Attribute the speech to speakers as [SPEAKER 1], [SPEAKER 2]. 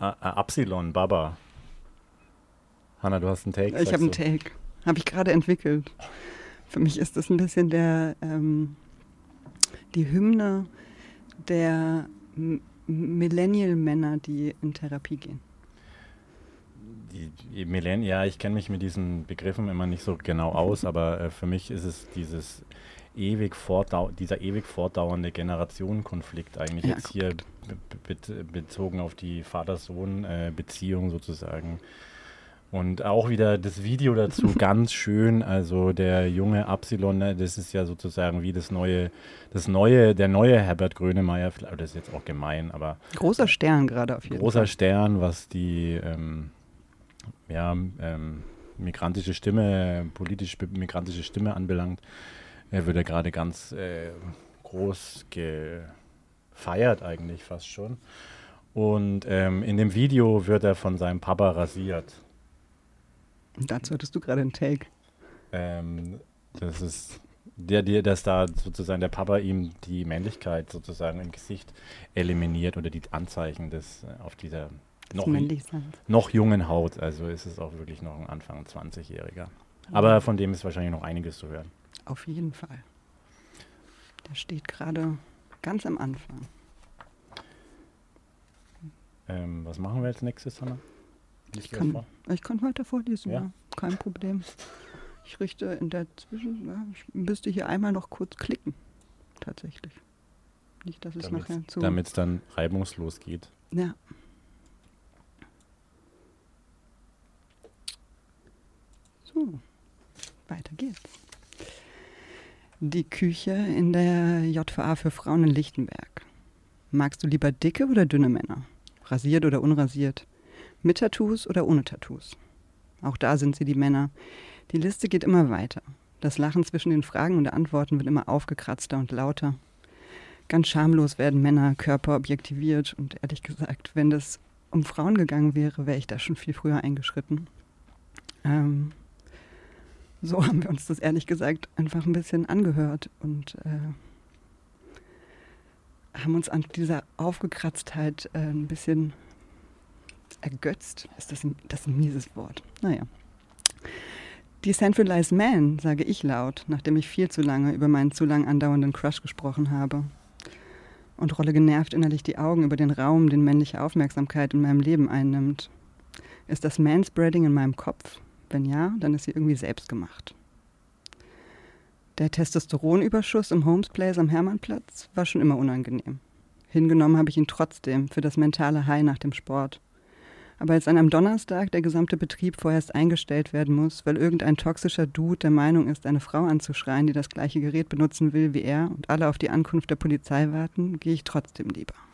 [SPEAKER 1] Absilon, Baba. Hanna, du hast einen Take?
[SPEAKER 2] Ich habe einen Take. Habe ich gerade entwickelt. Für mich ist das ein bisschen die Hymne der Millennial-Männer, die in Therapie gehen.
[SPEAKER 1] Die Millennial, ja, ich kenne mich mit diesen Begriffen immer nicht so genau aus, aber für mich ist es dieser ewig fortdauernde Generationenkonflikt eigentlich
[SPEAKER 2] Ja,
[SPEAKER 1] jetzt hier bezogen auf die Vater-Sohn-Beziehung sozusagen. Und auch wieder das Video dazu ganz schön, also der junge Absilon, ne, das ist ja sozusagen wie der neue Herbert Grönemeyer, das ist jetzt auch gemein, aber
[SPEAKER 2] großer Stern gerade auf jeden Fall.
[SPEAKER 1] Großer Stern, was die migrantische Stimme, politisch migrantische Stimme anbelangt, wird er gerade ganz groß gefeiert eigentlich fast schon. Und in dem Video wird er von seinem Papa rasiert.
[SPEAKER 2] Und dazu hattest du gerade einen Take.
[SPEAKER 1] Das ist dass da sozusagen der Papa ihm die Männlichkeit sozusagen im Gesicht eliminiert oder die Anzeichen des auf dieser noch jungen Haut. Also ist es auch wirklich noch ein Anfang 20-Jähriger. Aber von dem ist wahrscheinlich noch einiges zu hören.
[SPEAKER 2] Auf jeden Fall. Der steht gerade ganz am Anfang.
[SPEAKER 1] Was machen wir als nächstes, Hanna?
[SPEAKER 2] Ich kann weiter vorlesen, ja. Kein Problem. Ich richte in der ich müsste hier einmal noch kurz klicken, tatsächlich. Nicht, dass es nachher zu...
[SPEAKER 1] Damit es dann reibungslos geht.
[SPEAKER 2] Ja. So, weiter geht's. Die Küche in der JVA für Frauen in Lichtenberg. Magst du lieber dicke oder dünne Männer? Rasiert oder unrasiert? Mit Tattoos oder ohne Tattoos? Auch da sind sie die Männer. Die Liste geht immer weiter. Das Lachen zwischen den Fragen und Antworten wird immer aufgekratzter und lauter. Ganz schamlos werden Männer Körper objektiviert und ehrlich gesagt, wenn das um Frauen gegangen wäre, wäre ich da schon viel früher eingeschritten. So haben wir uns das ehrlich gesagt einfach ein bisschen angehört und haben uns an dieser Aufgekratztheit ein bisschen ergötzt. Ist das ein mieses Wort? Naja. Decentralized Man, sage ich laut, nachdem ich viel zu lange über meinen zu lang andauernden Crush gesprochen habe. Und rolle genervt innerlich die Augen über den Raum, den männliche Aufmerksamkeit in meinem Leben einnimmt. Ist das Manspreading in meinem Kopf? Wenn ja, dann ist sie irgendwie selbst gemacht. Der Testosteronüberschuss im Holmes Place am Hermannplatz war schon immer unangenehm. Hingenommen habe ich ihn trotzdem für das mentale High nach dem Sport. Aber als an einem Donnerstag der gesamte Betrieb vorerst eingestellt werden muss, weil irgendein toxischer Dude der Meinung ist, eine Frau anzuschreien, die das gleiche Gerät benutzen will wie er und alle auf die Ankunft der Polizei warten, gehe ich trotzdem lieber.